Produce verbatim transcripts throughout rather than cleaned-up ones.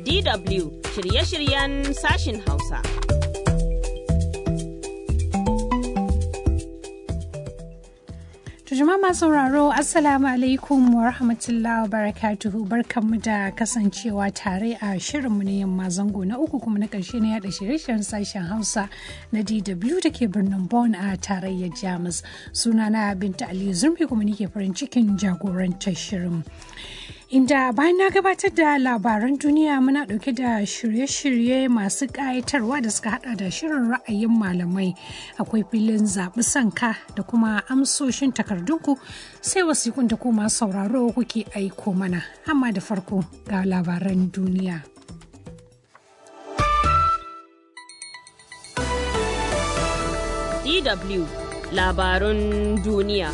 D W shirye-shiryen sashin Hausa. Jama'a masu sauraro Assalamu alaikum wa rahmatullahi wa barakatuhu, barkanmu da kasancewa tare a shirinmu na yamma zango na uku kuma na ƙarshe na yada shirye-shiryen sashen Hausa na D W da ke birnin Bonn a tarayyar Jamus. Sunana Binta Aliyu Zurmi kuma nake farin cikin jagorantar shirin. Inda bayan na gabatar da labaran duniya muna ɗauke da shirye-shirye masu ƙayatarwa da suka hada da shirin ra'ayin malamai, akwai filin zaɓi sanka da kuma amsoshin takardunku sai wasiƙun da kuma sauraro kuke aiko mana. Amma da farko ga labaran duniya. D W labarun duniya.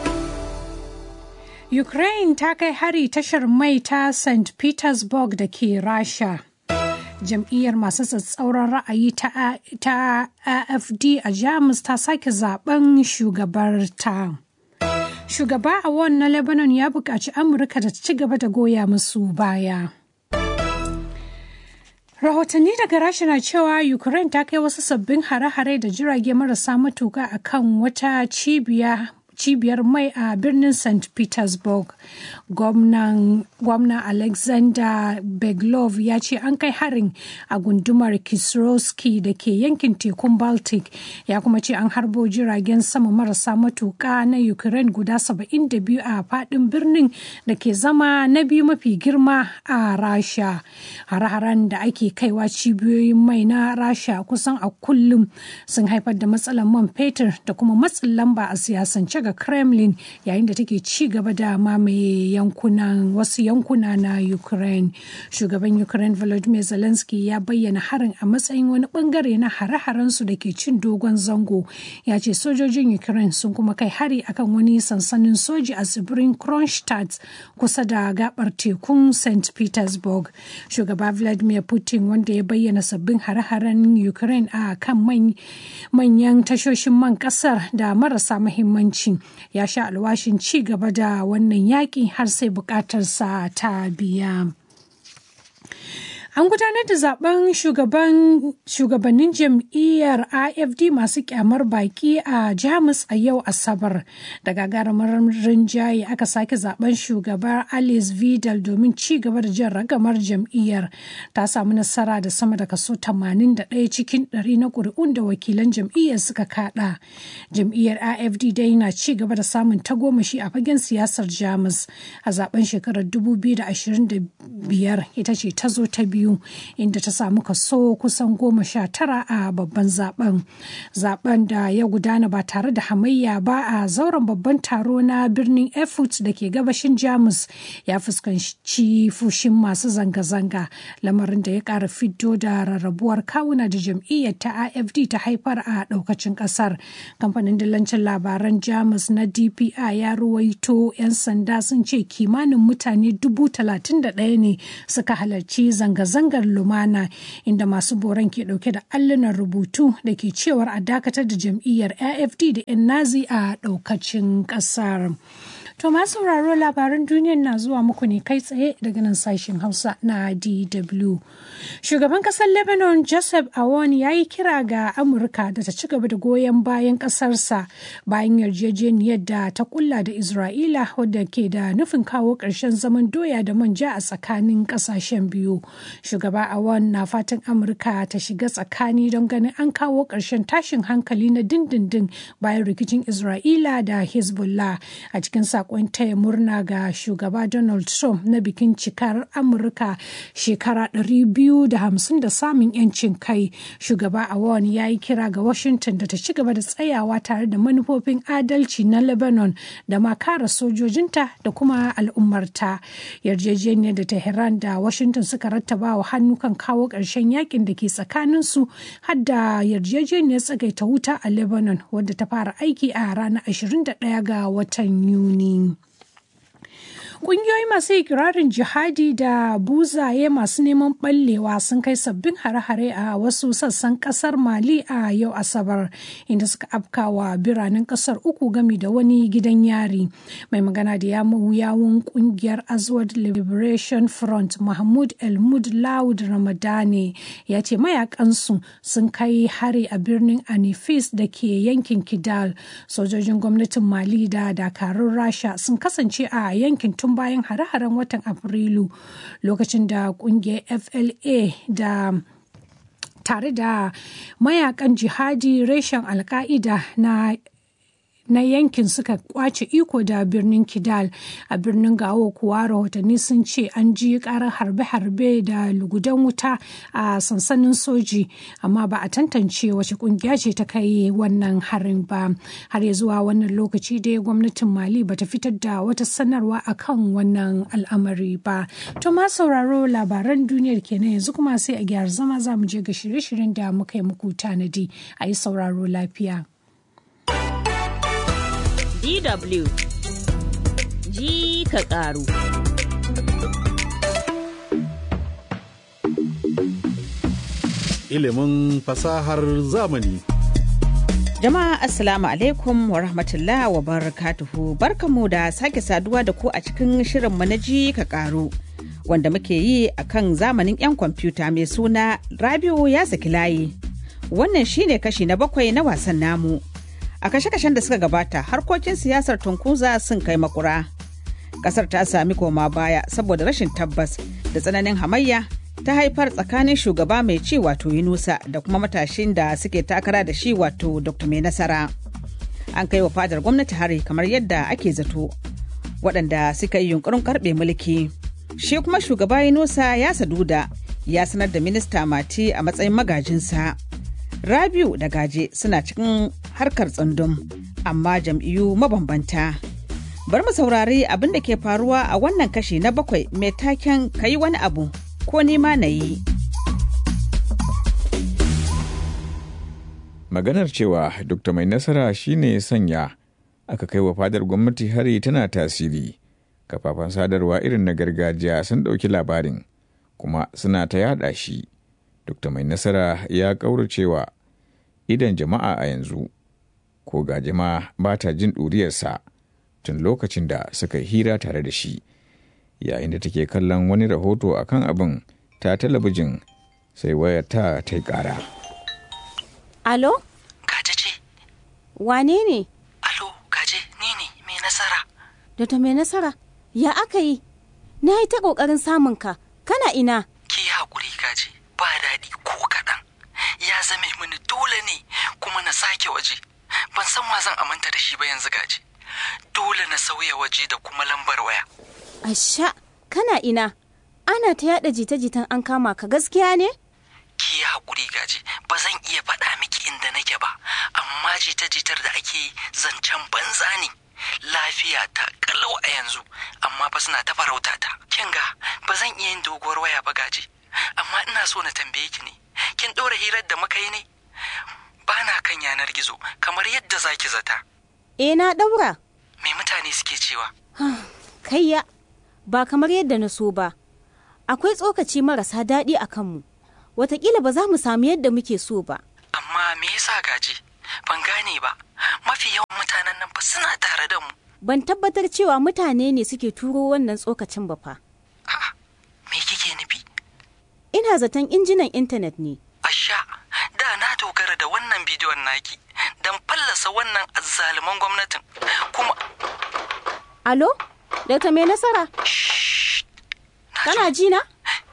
Ukraine ta kai hari tashar mai ta Saint Petersburg da ke Rasha. Jam'iyyar masu tsatsauran ra'ayi ta, ta A F D a Jamus ta sake zaben shugabarta. Shugaba Aoun na Lebanon ya buƙaci Amurka da ta ci gaba da goya musu baya. Rahotanni daga Rasha na cewa Ukraine ta kai wasu sabbin hare-hare da jirage marasa matuƙa a kan wata cibiya cibiyar mai a birnin Saint Petersburg. Gwamnan Alexander Beglov ya ce an kai harin a gundumar Kisrovsky da ke yankin tekun Baltic, ya kuma ce an harbo jiragen sama marasa matuƙa na Ukraine guda saba'in da biyu a faɗin birnin da ke zama na biyu mafi girma a Rasha. Hare-haren da ake kaiwa cibiyoyin mai na Rasha kusan a kullum sun haifar da matsalar man fetur da kuma matsin lamba a siyasance ga Kremlin yayin da take ci gaba da mamaye yankunan wasu yankuna na Ukraine. Shugaban Ukraine Volodymyr Zelensky ya bayyana harin a matsayin wani bangare na hare-haren su da ke cin dogon zango. Ya ce sojojin Ukraine sun kuma kai hari akan wani sansanin soji a tsibirin Kronstadt kusa da gabar tekun Saint Petersburg. Shugaba Vladimir Putin, wanda ya bayyana sabbin hare-haren Ukraine a kan manyan tashoshin man kasar da marasa muhimmanci, ya sha alwashin ci gaba da wannan yaƙi har sai buƙatarsa ta biya. An gudanar da zaben shugabannin jam'iyyar A F D masu kyamar baki a Jamus a yau Asabar. Da gagarumar rinjaye aka sake zaben shugabar Alice Vidal domin ci gaba da jan ragamar jam'iyyar. Ta samu nasara da sama da kaso tamanin da ɗaya cikin ɗari na ƙuri'un da wakilan jam'iyyar suka kaɗa. Jam'iyyar A F D dai na ci gaba da samun tagomashi a fagen siyasar Jamus. A zaben shekarar dubu biyu da ashirin da biyar ita ce ta zo ta biyu, inda ta samu kaso kusan goma sha tara a babban zaben. Zaben da ya gudana ba tare da hamayya ba a zauren babban taro na birnin Erfurt da ke gabashin Jamus ya fuskanci fushin masu zanga-zanga, lamarin da ya ƙara fito da rarrabuwar kawuna da jam'iyyar ta A F D ta haifar a ɗaukacin ƙasar. Kamfanin dillancin labaran Jamus na D P A ya ruwaito 'yan sanda sun ce kimanin mutane dubu talatin da ɗaya ne suka halarci zanga-zanga zangar lumana, inda masu boran ke dauke da allunan rubutu da ke cewar a dakatar da jam'iyyar A F D da 'yan Nazi a daukacin kasar. To masu sauraro, labaran duniyar na zuwa muku ne kai tsaye daga nan sashen Hausa na D W. Shugaban kasar Lebanon Joseph Aoun ya yi kira ga Amurka da ta ci gaba da goyon bayan kasarsa bayan yarjejeniyar da ta kulla da Isra'ila wadda ke da nufin kawo ƙarshen zaman doya da manja a tsakanin ƙasashen biyu. Shugaba Aoun na fatan Amurka ta shiga tsakani don ganin an kawo ƙarshen tashin hankali na dindindin bayan rikicin Isra'ila da Hezbollah. A cikin sakon taya murna ga shugaba Donald Trump na bikin cikar Amurka shekara ɗari biyu da hamsin da samun 'yancin kai, shugaba Aoun ya yi kira ga Washington da ta ci gaba da tsayawa tare da manufofin adalci na Lebanon da ma kare sojojinta da kuma al'ummarta. Yarjejeniyar da Tehran da Washington suka rattaba wa hannu kan kawo ƙarshen yakin da ke tsakaninsu, har da yarjejeniyar tsagaita wuta a Lebanon wadda ta fara aiki a ranar ashirin da ɗaya ga watan Yuni. Ƙungiyoyi masu ikirarin jihadi da buzaye masu neman ɓallewa sun kai sabbin hare-hare a wasu sassan ƙasar Mali a yau Asabar, inda suka afkawa biranen ƙasar uku gami da wani gidan yari. Mai magana da yawun ƙungiyar Azawad Liberation Front Mahmoud Elmud Laud Ramadani ya ce mayakansu sun kai hari a birnin Anifis da ke yankin Kidal. Sojojin gwamnatin Mali da dakarun Rasha sun kasance a yankin tun bayan hare-haren watan Afrilu, lokacin da kungiyar F L A da tare da mayakan jihadi reshen Al-Qaida na na yankin suka kwace iko da birnin Kidal. A birnin Gao kuwa rahotanni sun ce an ji karar harbe-harbe da lugudan wuta a sansanin soji, amma ba a tantance wace kungiya ce ta kai wannan harin ba. Har ya zuwa wannan lokaci dai gwamnatin Mali ba ta fitar da wata sanarwa akan wannan al'amari ba. To ma sauraro, labaran duniyar kenan, yanzu kuma sai a gyara zama za mu je ga shirye-shiryen da muka yi muku tanadi. A yi sauraro lafiya. D W ji ka ƙaru. Ilimin fasahar zamani. Jama'a Assalamu alaikum wa rahmatullah wa barakatuhu. Barkanmu da sake saduwa da ku a cikin shirinmu na ji ka ƙaru, wanda muke yi a kan zamanin 'yan kwamfuta mai suna Rabiu ya saki layi. Wannan shine kashi na bakwai na wasan namu. A kashe-kashen da suka gabata, harkokin siyasar Tunkuza sun kai makura. Kasar ta sami koma baya saboda rashin tabbas da tsananin hamayya ta haifar tsakanin shugaba mai ci wato Yunusa da kuma matashin da suke takara da shi wato Dokta Mai Nasara. An kai wa fadar gwamnati hari kamar yadda ake zato, waɗanda suka yi yunkurin karɓe mulki. Shi kuma shugaba Yunusa ya saduda ya sanar da minista Mati a matsayin magajinsa. Rabiu da Gaje suna cikin harkar tsundum, amma jam'iyyu mabambanta. Bar mu saurari abin da ke faruwa a wannan kashi na bakwai mai taken kayi wani abu ko nima na yi. Maganar cewa Dokta Mai Nasara shine sanya aka kai wa fadar gwamnati hari tana tasiri. Kafafen sadarwa irin na gargajiya sun ɗauki labarin, kuma suna ta yaɗa shi. Dokta Mai Nasara ya ƙauracewa idan jama'a a yanzu, ko ga jama'a ba ta jin ɗuriyarsa tun lokacin da suka hira tare da shi. Yayin da take kallon wani rahoto akan abin ta talabijin, sai wayar ta ta yi ƙara. Alo? Gaje ce. Wane ne? Alo, Gaje, ni ne Mai Nasara. Dr. Mai Nasara, ya aka yi? Na yi ta ƙoƙarin samun ka, kana ina? Ki haƙuri Gaje, ba daɗi ko kaɗan. Ya zame mini dole ne kuma na sake waje. Ban san wa zan amanta da shi ba yanzu Gaje. Dole na sauya waje da kuma lambar waya. Asha, kana ina? Ana ta yaɗa jita-jitan an kama ka, gaskiya ne? Ki haƙuri Gaje, ba zan iya faɗa miki inda nake ba, amma jita-jitar da ake yi zancen banza ne. Lafiya ta kalau a yanzu, amma fa suna ta farauta ta. Kin ga, ba zan iya yin doguwar waya ba Gaje, amma ina so na tambaye ki ne. Kin ɗora hirar da muka yi ne? Ba na kan yanar gizo kamar yadda zaki zata. Eh, na ɗaura. Me mutane suke cewa? Kayya, ba kamar yadda na so ba. Akwai tsokaci marasa daɗi a kanmu. Wataƙila ba za mu samu yadda muke so ba. Amma me yasa Gaje? Ban gane ba. Mafi yawan mutanen nan fa suna tare da mu. Ban tabbatar cewa mutane ne suke turo wannan tsokacin ba fa. A'a, me kike nufi? Ina zaton injinan intanet ne. Asha, da na dogara da wannan bidiyon naki don fallasa wannan azzaluman gwamnatin. Kuma Alo? Dokta Mai Nasara? Kana ji na?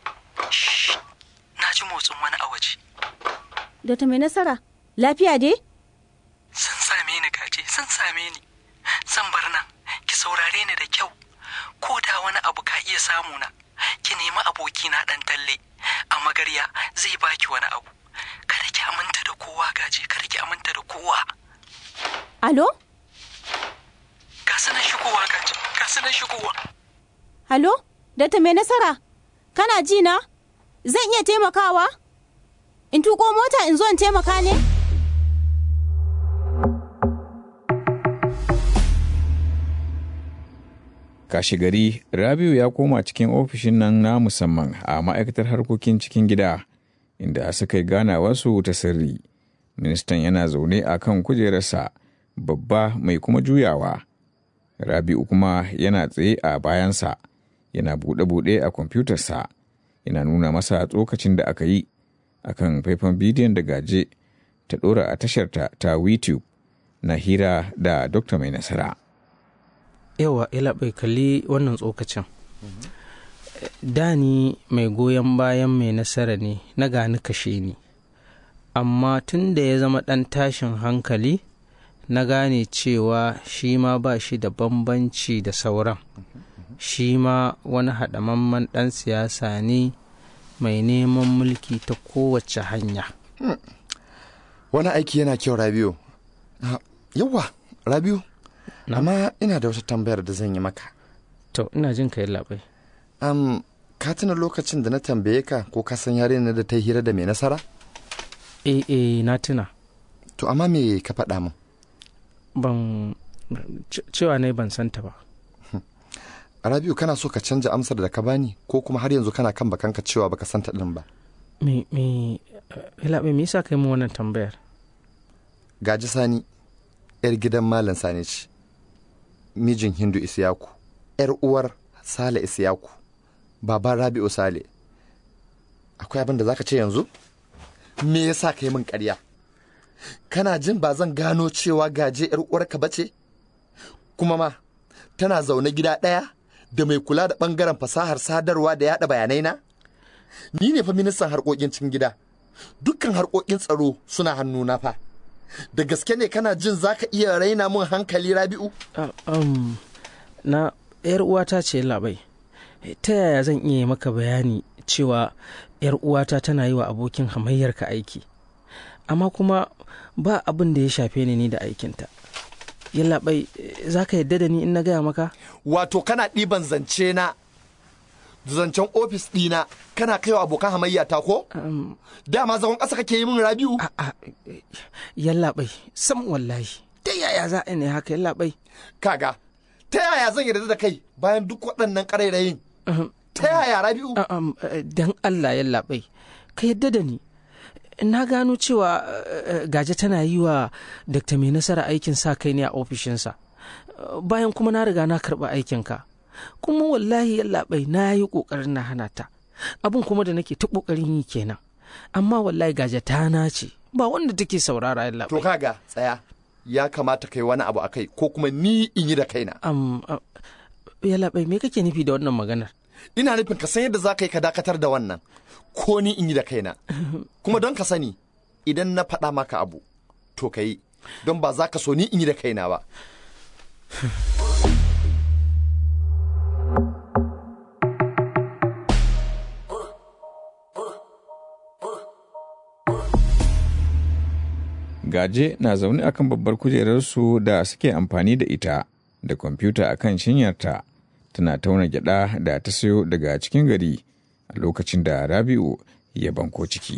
Na ji motsin wani a waje. Dokta Mai Nasara, lafiya dai? Sun same ni Gaje, sun same ni. Zan bar nan, ki saurare ni da kyau. Ko da wani abu ka iya samu na, ki nemi abokina ɗan talle. A Magarya zai baki wani abu. Kada ki aminta da kowa Gaje, kada ki aminta da kowa. Alo? Ga sanan shigowa Gaje, ga sanan shigowa. Alo? Dokta Mai Nasara, kana ji na? Zan iya taimakawa? In tuko mota in zo in taimaka ne? Kashi gari, Rabiu ya koma cikin ofishin nan na musamman a ma'aikatar harkokin cikin gida, inda suka yi ganawarsu ta sirri. Ministan yana zaune a kan kujerarsa, babba mai kuma juyawa. Rabiu kuma yana tsaye a bayansa, yana buɗe-buɗe a kwamfutarsa, yana nuna masa tsokacin da aka yi a kan faifan bidiyon da Gaje ta ɗora a tasharta ta YouTube na hira da Dokta Mai Nasara. Yawa, ila bai kalli wannan tsokacin. Da ni mai goyon bayan Mai Nasara ne, na gani kashe ni. Amma tun da ya zama ɗan tashin hankali, na gane cewa shi ma ba shi da bambanci da sauran. Shi ma wani haɗamamman ɗan siyasa ne mai neman mulki ta kowace hanya. Hmm. Wani aiki yana kyau, Rabiu. Uh, Yawwa, Rabiu, no? Amma ina da wata tambayar da zan yi maka. To, ina jin ka yi labai. Um, ka tuna lokacin da na tambaye ka ko ka san yarinyar da ta yi hira da Mai Nasara? Eh, eh, na tuna. To, amma me ka faɗa min? Ban, cewa ne ban santa ba. Rabiu, kana so ka canja amsar da ka bani ko kuma har yanzu kana kan bakanka cewa baka santa din ba? Me, me, labai, me yasa kai mu wannan tambayar? Gaji Sani, yar gidan Malam Sani ce. Mijin Hindu Isiyaku, yar uwar Sale Isiyaku, baban Rabiu Sale. Akwai abin da zaka ce yanzu? Me yasa kai min ƙarya? Kana jin ba zan gano cewa Gaje yar uwarka bace? Kuma ma tana zaune gida ɗaya da mai kula da ɓangaren fasahar sadarwa da yaɗa bayanai na? Ni ne fa ministan harkokin cikin gida. Dukkan harkokin tsaro suna hannuna fa. Da gaske ne kana jin zaka iya raina mun hankali, Rabiu? Uh, um, na yar uwata ce labai. Ta yaya zan iya maka bayani cewa yar uwata tana yi wa abokin hamayyarka aiki? Amma kuma ba abin da ya shafe ni ni da aikinta. Yallaɓai, za ka yadda da ni in na gaya maka? Wato kana ɗiban zance na zancen ofis ɗina kana kaiwa abokan hamayya ta ko? Um, Dama zagon ƙasa kake yi min, Rabiu? Yallaɓai, sam wallahi. Ta yaya za a ne haka, yallaɓai? Kaga, ta yaya zan yarda da kai bayan duk waɗannan ƙarairayin? Um, ta yaya, Rabiu? Um, uh, don Allah, yallaɓai, ka yadda da ni. Na gano cewa uh, Gaje tana yi wa Dokta Mai Nasara aikin sa kai ne a ofishinsa. Uh, bayan kuma na riga na karɓi aikinka. Kuma wallahi yallaɓai na yi ƙoƙarin na hana ta. Abin kuma da nake ta ƙoƙarin yi kenan. Amma wallahi Gaje ta nace ba wanda take saurara yallaɓai. To kaga tsaya, ya kamata kai wani abu a kai ko kuma ni in yi da kaina. Um, uh, yallaɓai, me kake nufi da wannan maganar? Ina nufin ka san yadda za ka yi ka dakatar da wannan. Ko ni in yi da kaina. Kuma don ka sani, idan na faɗa maka abu, to ka yi, don ba za ka so ni in yi da kaina ba. Gaje na zaune akan babbar kujerarsu da suke amfani da ita, da kwamfuta akan shinyarta, tana tauna gyada da ta sayo daga cikin gari a lokacin da Rabiu ya banko ciki.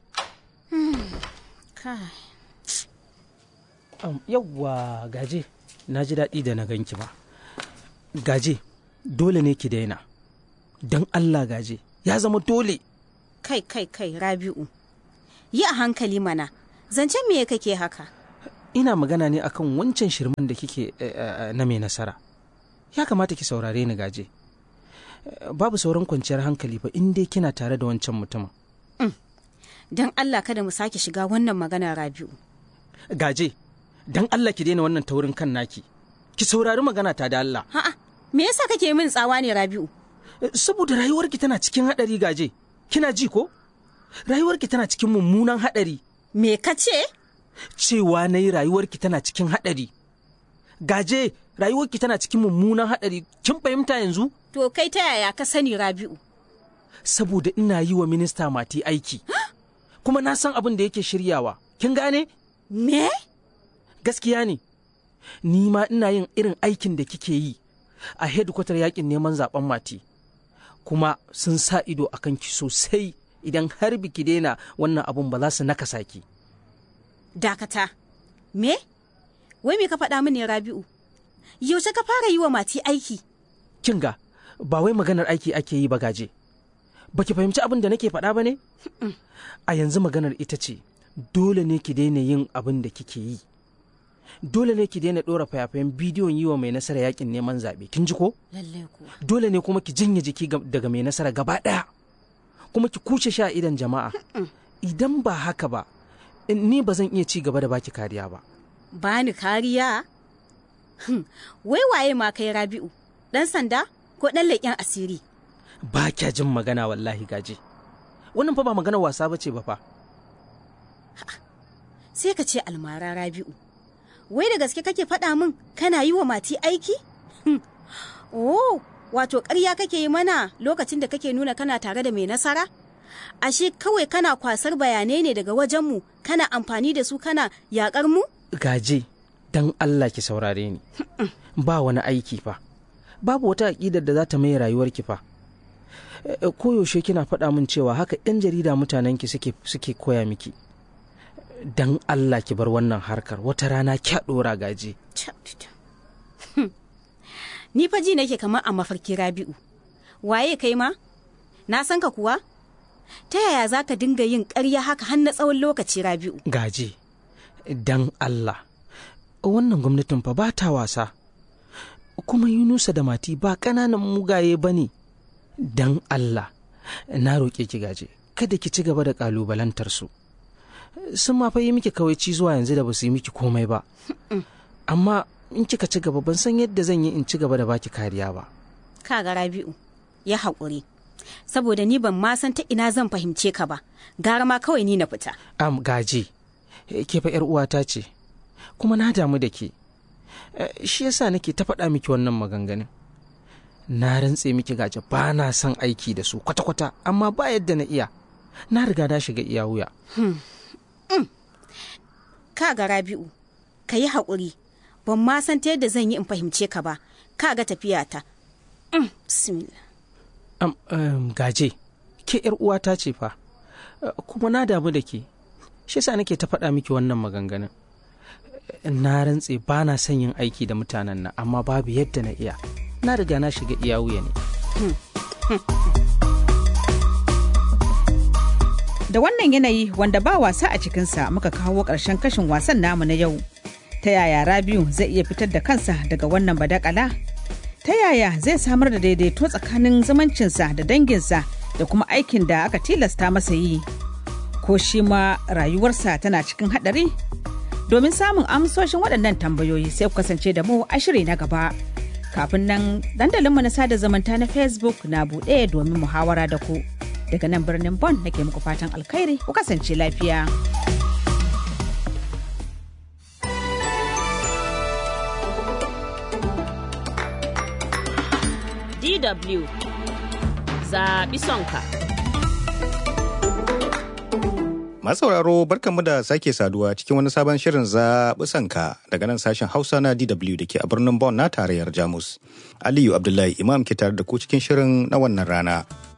Um, yawwa Gaje, na ji daɗi da na ganki ba. Gaje, dole ne ki daina. Don Allah Gaje, ya zama dole. Kai, kai, kai, Rabiu. Yi a hankali mana, zancen me kake haka? Ina magana ne akan wancan shirman da kike uh, na Mai Nasara. Ya kamata ki saurare ni Gaje. Uh, babu sauran kwanciyar hankali ba in dai kina tare da wancan mutumin. Mm. Don Allah kada mu sake shiga wannan magana, Rabiu. Gaje, don Allah ki daina wannan taurin kan naki. Ki saurari magana ta da Allah. Ha'a, me yasa kake min tsawa ne, Rabiu? Saboda rayuwarki tana cikin haɗari Gaje. Kina ji ko? Rayuwarki tana cikin mummunan haɗari. Me ka ce? Cewa na yi rayuwarki tana cikin haɗari. Gaje, rayuwarki tana cikin mummunan haɗari. Kin fahimta yanzu? To kai ta yaya ka sani, Rabiu? Saboda ina yi wa minista Mati aiki. Kuma na san abin da yake shiryawa. Kin gane? Me? Gaskiya ne. Ni ma ina yin irin aikin da kike yi a hedikwatar yakin neman zaben Mati. Kuma sun sa ido a kanki sosai idan har biki daina wannan abun ba za su nakasa ki. Dakata. Me? Wai me ka faɗa mini, Rabiu? Yaushe ka fara yi wa Mati aiki? kin ga ba wai maganar aiki ake yi ba gaje. Baki fahimci abin da nake faɗa ba ne? A yanzu maganar ita ce, dole ne ki daina yin abin da kike yi. Dole ne ki daina ɗora fayafayen bidiyon yi wa mai nasara yakin neman zaɓe. Kin ji ko? Lallai ko. Dole ne kuma ki jinya jiki daga mai nasara gaba ɗaya. Kuma ki kushe sha idan jama'a. Idan ba haka ba, ni ba zan iya ci gaba da baki kariya ba. Bani kariya? Wai waye ma kai Rabi'u? Ɗan sanda ko ɗan leƙen asiri? Ba kya jin magana wallahi gaje. Wannan fa ba magana wasa bace ba fa. Sai ka ce almara Rabi'u. Wai da gaske kake faɗa min kana yi wa mati aiki? Oh, wato ƙarya kake yi mana lokacin da kake nuna kana tare da mai nasara? Ashe kawai kana kwasar bayanai ne daga wajenmu, kana amfani da su kana yaƙar mu? Gaje, dan Allah ki saurare ni. Ba wani aiki fa. Babu wata aƙidar da za ta mai rayuwarki fa. Koyaushe kina faɗa min cewa haka 'yan jarida mutanenki suke suke koya miki. Dan Allah ki bar wannan harkar, wata rana kya ɗora gaje. Ni fa ji nake kamar a mafarki Rabi'u. Waye kai ma? Na san ka kuwa? Ta yaya za ka dinga yin ƙarya haka har na tsawon lokaci Rabi'u? Gaje, dan Allah, wannan gwamnatin fa ba ta wasa. Kuma Yunusa da Mati ba ƙananan mugaye ba ne. Dan Allah, na roƙe ki gaje, kada ki ci gaba da ƙalubalantar su. Sun ma fa yi miki kawaici zuwa yanzu da ba su yi miki komai ba. Amma in kika ci gaba ban san yadda zan yi in ci gaba da baki kariya ba. Kaga Rabi'u, ya haƙuri. Saboda ni ban ma san ta ina zan fahimce ka ba. Gara ma kawai ni na fita. Am gaje, ke fa 'yar uwata ce. Kuma na damu da ke. Shi yasa nake ta faɗa miki wannan maganganun. Na rantse miki gaje ba na son aiki da su kwata-kwata, amma ba yadda na iya. Na riga na shiga iya wuya. Hmm. Mm. Ka ga Rabi'u, ka yi haƙuri. Ban ma san ta yadda zan yi in fahimce ka ba. Ka ga tafiyata. Mm. Bismillah. Um, um, gaje, ke ‘yar uwata ce fa, uh, kuma na damu da ke, shi yasa nake ta faɗa miki wannan maganganun. Na rantse ba na son yin aiki da mutanen nan, amma babu yadda na iya. Na riga na shiga iya wuya ne. Da wannan yanayi wanda ba wasa a cikinsa muka kawo ƙarshen kashin wasan namu na yau. Ta yaya Rabiu zai iya fitar da kansa daga wannan badakala? Ta yaya zai samar da daidaito tsakanin zumuncinsa da danginsa da kuma aikin da aka tilasta masa yi? Ko shi ma rayuwarsa tana cikin haɗari? Domin samun amsoshin waɗannan tambayoyi sai ku kasance da mu a shiri na gaba. Kafin nan, dandalinmu na sada zumunta na Facebook na buɗe domin muhawara da ku. Daga nan birnin Bonn nake muku fatan alkhairi, ku kasance lafiya. D W zaɓi sonka. Masauraro barkanmu da sake saduwa cikin wani sabon shirin zaɓi sanka daga nan sashen Hausa na D W da ke a birnin Bonn na tarayyar Jamus. Aliyu Abdullahi Imam ke tare da ku cikin shirin na wannan rana.